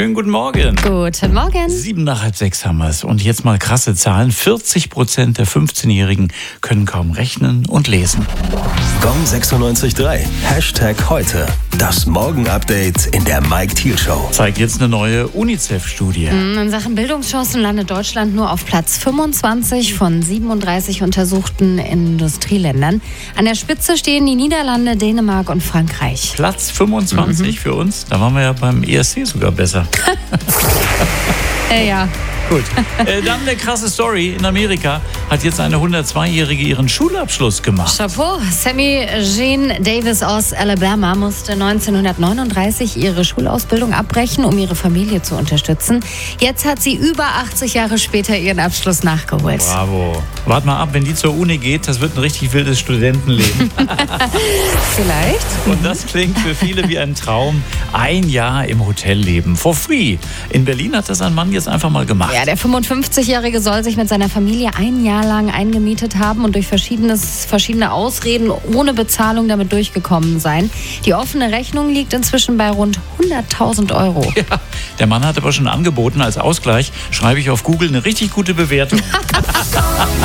Schönen guten Morgen. Guten Morgen. 7:30 haben wir es. Und jetzt mal krasse Zahlen. 40% der 15-Jährigen können kaum rechnen und lesen. Gong 96.3. #heute. Das Morgen-Update in der Mike Thiel Show. Zeigt jetzt eine neue UNICEF-Studie. In Sachen Bildungschancen landet Deutschland nur auf Platz 25 von 37 untersuchten Industrieländern. An der Spitze stehen die Niederlande, Dänemark und Frankreich. Platz 25 für uns. Da waren wir ja beim ESC sogar besser. Ja. Gut. Dann eine krasse Story. In Amerika hat jetzt eine 102-Jährige ihren Schulabschluss gemacht. Chapeau. Sammy Jean Davis aus Alabama musste 1939 ihre Schulausbildung abbrechen, um ihre Familie zu unterstützen. Jetzt hat sie über 80 Jahre später ihren Abschluss nachgeholt. Bravo. Wart mal ab, wenn die zur Uni geht, das wird ein richtig wildes Studentenleben. Vielleicht. Und das klingt für viele wie ein Traum. Ein Jahr im Hotel leben. For free. In Berlin hat das ein Mann jetzt einfach mal gemacht. Ja, der 55-Jährige soll sich mit seiner Familie ein Jahr lang eingemietet haben und durch verschiedene Ausreden ohne Bezahlung damit durchgekommen sein. Die offene Rechnung liegt inzwischen bei rund 100.000 Euro. Ja, der Mann hat aber schon angeboten, als Ausgleich schreibe ich auf Google eine richtig gute Bewertung.